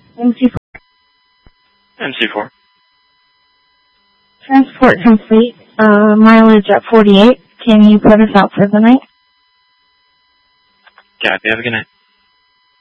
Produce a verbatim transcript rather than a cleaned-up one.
M C four. M C four. Transport complete. Uh, mileage at forty-eight. Can you put us out for the night? Copy. Have a good night.